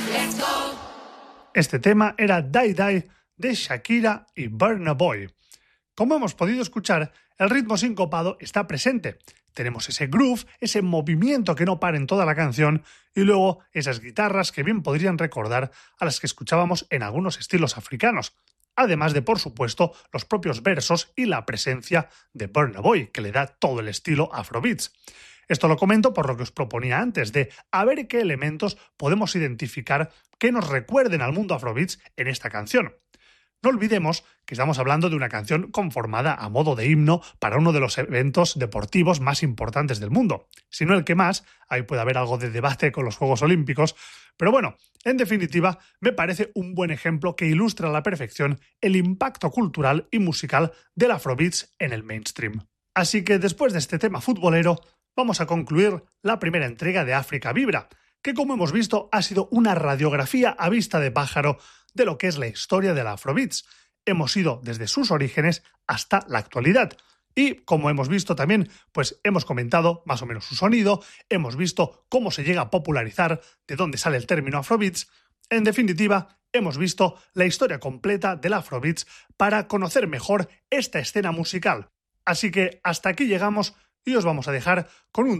Este tema era Die Die de Shakira y Burna Boy. Como hemos podido escuchar, el ritmo sincopado está presente. Tenemos ese groove, ese movimiento que no para en toda la canción y luego esas guitarras que bien podrían recordar a las que escuchábamos en algunos estilos africanos. Además de, por supuesto, los propios versos y la presencia de Burna Boy, que le da todo el estilo Afrobeats. Esto lo comento por lo que os proponía antes, de a ver qué elementos podemos identificar que nos recuerden al mundo Afrobeats en esta canción. No olvidemos que estamos hablando de una canción conformada a modo de himno para uno de los eventos deportivos más importantes del mundo. Si no el que más, ahí puede haber algo de debate con los Juegos Olímpicos, pero bueno, en definitiva, me parece un buen ejemplo que ilustra a la perfección el impacto cultural y musical del Afrobeats en el mainstream. Así que después de este tema futbolero, vamos a concluir la primera entrega de África Vibra, que como hemos visto ha sido una radiografía a vista de pájaro de lo que es la historia del Afrobeats. Hemos ido desde sus orígenes hasta la actualidad. Y, como hemos visto también, pues hemos comentado más o menos su sonido, hemos visto cómo se llega a popularizar, de dónde sale el término Afrobeats. En definitiva, hemos visto la historia completa del Afrobeats para conocer mejor esta escena musical. Así que hasta aquí llegamos y os vamos a dejar con un